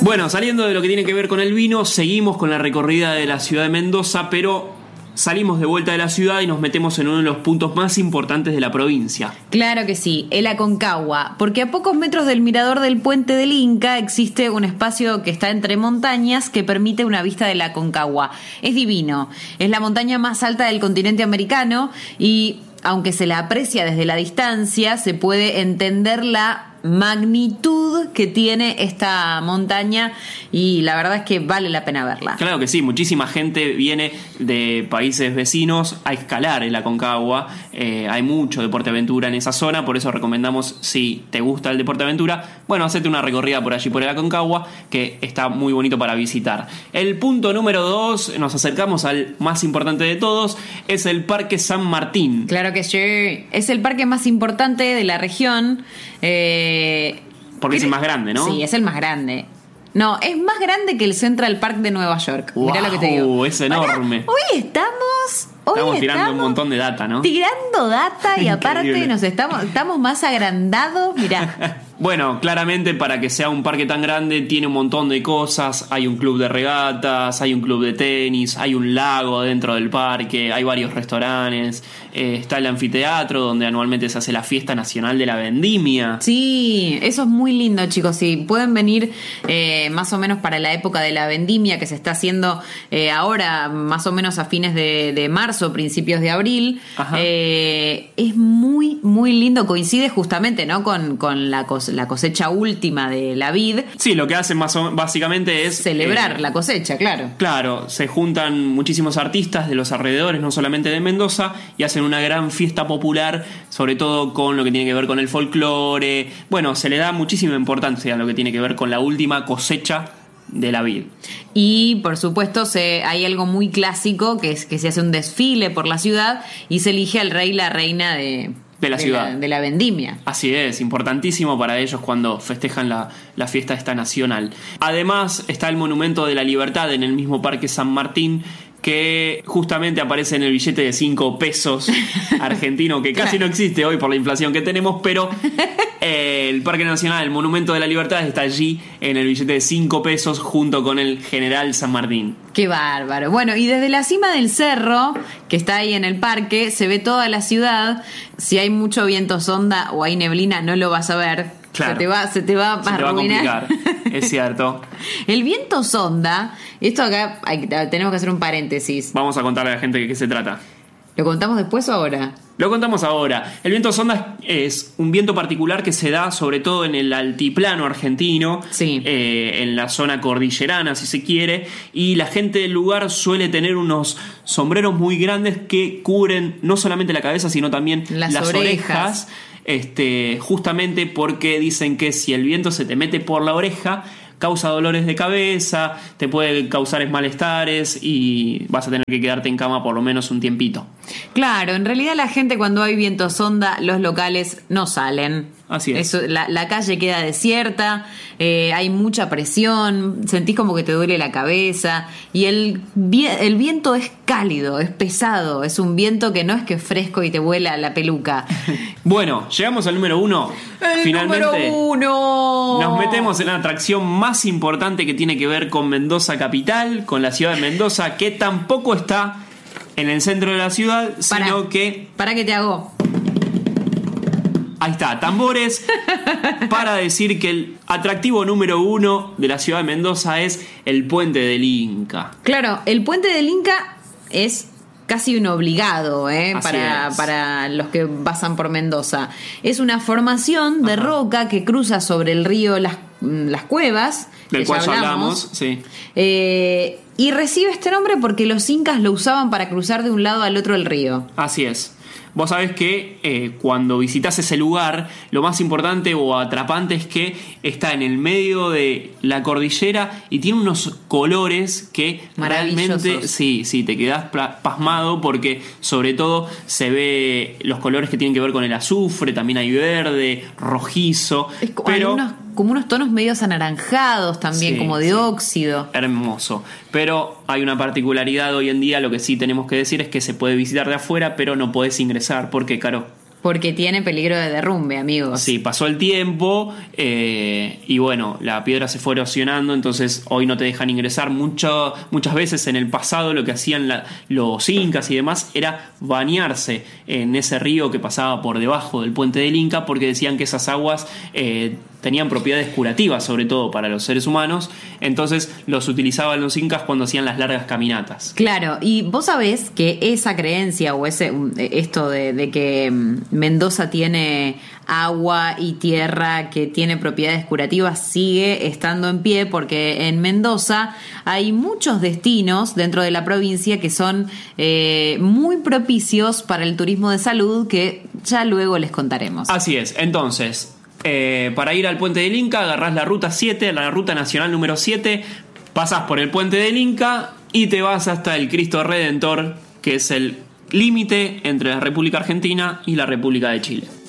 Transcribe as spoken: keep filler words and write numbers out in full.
Bueno, saliendo de lo que tiene que ver con el vino, seguimos con la recorrida de la ciudad de Mendoza, pero salimos de vuelta de la ciudad y nos metemos en uno de los puntos más importantes de la provincia. Claro que sí, el Aconcagua, porque a pocos metros del mirador del Puente del Inca existe un espacio que está entre montañas que permite una vista del Aconcagua. Es divino, es la montaña más alta del continente americano y aunque se la aprecia desde la distancia, se puede entender la magnitud que tiene esta montaña y la verdad es que vale la pena verla. Claro que sí, muchísima gente viene de países vecinos a escalar el Aconcagua. Eh, hay mucho deporte aventura en esa zona, por eso recomendamos, si te gusta el deporte aventura, bueno, hacete una recorrida por allí por el Aconcagua, que está muy bonito para visitar. El punto número dos, nos acercamos al más importante de todos, es el Parque San Martín. Claro que sí, es el parque más importante de la región. Eh, Porque es el más grande, ¿no? Sí, es el más grande. No, es más grande que el Central Park de Nueva York. Wow, mirá lo que te digo. Es enorme. Pará, hoy estamos... Hoy estamos tirando estamos un montón de data, ¿no? Tirando data y aparte nos estamos, estamos más agrandados. Mirá. Bueno, claramente para que sea un parque tan grande tiene un montón de cosas. Hay un club de regatas, hay un club de tenis, hay un lago dentro del parque, hay varios restaurantes, eh, está el anfiteatro donde anualmente se hace la fiesta nacional de la vendimia. Sí, eso es muy lindo, chicos. Si pueden venir eh, más o menos para la época de la vendimia que se está haciendo eh, ahora, más o menos a fines de, de marzo, principios de abril, eh, es muy, muy lindo. Coincide justamente, ¿no? con, con la cosa, la cosecha última de la vid. Sí, lo que hacen más o, básicamente es celebrar eh, la cosecha, claro. Claro, se juntan muchísimos artistas de los alrededores, no solamente de Mendoza, y hacen una gran fiesta popular, sobre todo con lo que tiene que ver con el folclore. Bueno, se le da muchísima importancia a lo que tiene que ver con la última cosecha de la vid. Y por supuesto se, hay algo muy clásico que es que se hace un desfile por la ciudad y se elige al rey y la reina de De la de ciudad. La, de la vendimia. Así es, importantísimo para ellos cuando festejan la, la fiesta esta nacional. Además está el Monumento de la Libertad en el mismo Parque San Martín, que justamente aparece en el billete de cinco pesos argentino, que casi no existe hoy por la inflación que tenemos, pero eh, el Parque Nacional, el Monumento de la Libertad, está allí en el billete de cinco pesos junto con el General San Martín. Qué bárbaro. Bueno, y desde la cima del cerro, que está ahí en el parque, se ve toda la ciudad. Si hay mucho viento sonda o hay neblina, no lo vas a ver. Claro. Se te va, se te va, se a, te va a arruinar. complicar, es cierto. El viento sonda, esto acá hay, tenemos que hacer un paréntesis. Vamos a contarle a la gente de qué se trata. ¿Lo contamos después o ahora? Lo contamos ahora. El viento sonda es un viento particular que se da sobre todo en el altiplano argentino, sí. eh, en la zona cordillerana, si se quiere, y la gente del lugar suele tener unos sombreros muy grandes que cubren no solamente la cabeza, sino también las, las orejas. orejas, este, justamente porque dicen que si el viento se te mete por la oreja, causa dolores de cabeza, te puede causar malestares y vas a tener que quedarte en cama por lo menos un tiempito. Claro, en realidad la gente cuando hay viento sonda, los locales no salen. Así es. Eso, la, la calle queda desierta, eh, hay mucha presión, sentís como que te duele la cabeza y el, el viento es cálido, es pesado, es un viento que no es que es fresco y te vuela la peluca. Bueno, llegamos al número uno. ¡El Finalmente, número uno! Nos metemos en la atracción más importante que tiene que ver con Mendoza capital, con la ciudad de Mendoza, que tampoco está en el centro de la ciudad, para, sino que... ¿Para qué te hago? Ahí está, tambores para decir que el atractivo número uno de la ciudad de Mendoza es el Puente del Inca. Claro, el Puente del Inca es casi un obligado ¿eh? para, es. para los que pasan por Mendoza. Es una formación de Ajá. roca que cruza sobre el río Las, las Cuevas, del que cual ya hablamos, hablamos, sí. Eh, y recibe este nombre porque los incas lo usaban para cruzar de un lado al otro del río. Así es. Vos sabés que eh, cuando visitas ese lugar, lo más importante o atrapante es que está en el medio de la cordillera y tiene unos colores que realmente sí, sí, te quedás pasmado porque sobre todo se ve los colores que tienen que ver con el azufre, también hay verde, rojizo. Es como, pero, unos, como unos tonos medios anaranjados también, sí, como de sí. óxido. Hermoso. Pero hay una particularidad hoy en día, lo que sí tenemos que decir es que se puede visitar de afuera, pero no podés ingresar. ¿Por qué, Caro? Porque tiene peligro de derrumbe, amigos. Sí, pasó el tiempo eh, y bueno, la piedra se fue erosionando, entonces hoy no te dejan ingresar. Mucho, muchas veces en el pasado lo que hacían la, los incas y demás era bañarse en ese río que pasaba por debajo del puente del Inca, porque decían que esas aguas eh, tenían propiedades curativas, sobre todo para los seres humanos. Entonces los utilizaban los incas cuando hacían las largas caminatas. Claro, y vos sabés que esa creencia o ese esto de, de que Mendoza tiene agua y tierra que tiene propiedades curativas sigue estando en pie, porque en Mendoza hay muchos destinos dentro de la provincia que son eh, muy propicios para el turismo de salud, que ya luego les contaremos. Así es, entonces Eh, para ir al Puente del Inca agarrás la ruta siete, la ruta nacional número siete, pasás por el Puente del Inca y te vas hasta el Cristo Redentor, que es el límite entre la República Argentina y la República de Chile.